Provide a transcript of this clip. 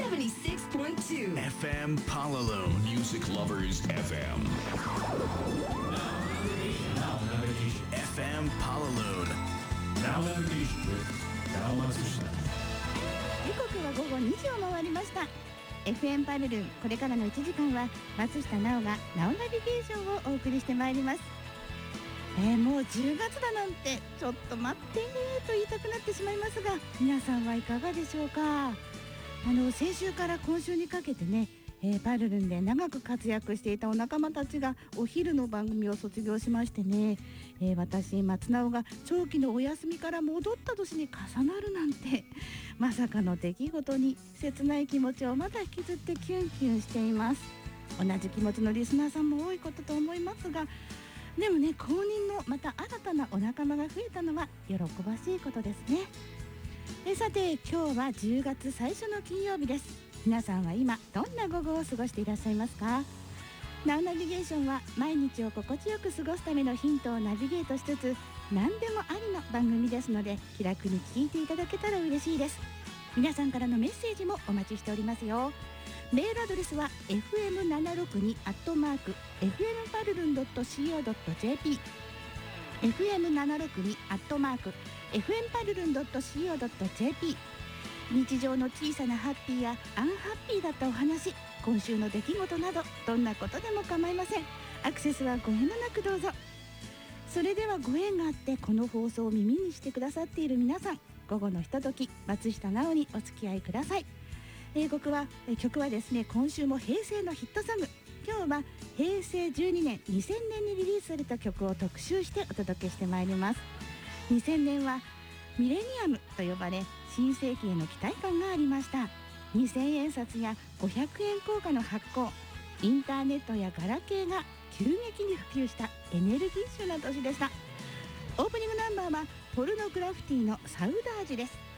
76.2 FM Palalo Music Lovers FM. FM Palalo Now navigation with Now Matsushita. 時刻は午後2時を回りました。 FM パルルン、これからの1時間は松下奈緒がナオナビゲーションをお送りしてまいります。もう10月だなんてちょっと待ってと言いたくなってしまいますが、皆さんはいかがでしょうか。先週から今週にかけてね、パルルンで長く活躍していたお仲間たちがお昼の番組を卒業しましてね、私松直が長期のお休みから戻った年に重なるなんてまさかの出来事に切ない気持ちをまだ引きずってキュンキュンしています。同じ気持ちのリスナーさんも多いことと思いますが、でもね、公認のまた新たなお仲間が増えたのは喜ばしいことですね。さて今日は10月最初の金曜日です。皆さんは今どんな午後を過ごしていらっしゃいますか。ナウナビゲーションは毎日を心地よく過ごすためのヒントをナビゲートしつつ、何でもありの番組ですので気楽に聞いていただけたら嬉しいです。皆さんからのメッセージもお待ちしておりますよ。メールアドレスは fm762@fmpalulun.co.jp fm762@fmpalulun.co.jp 日常の小さなハッピーやアンハッピーだったお話、今週の出来事などどんなことでも構いません。アクセスはご遠慮なくどうぞ。それではご縁があってこの放送を耳にしてくださっている皆さん、午後のひととき松下奈緒にお付き合いください。曲はですね、今週も平成のヒットソング、今日は平成12年2000年にリリースされた曲を特集してお届けしてまいります。2000年はミレニアムと呼ばれ、新世紀への期待感がありました。2000円札や500円硬貨の発行、インターネットやガラケーが急激に普及したエネルギッシュな年でした。オープニングナンバーはポルノグラフィティのサウダージです。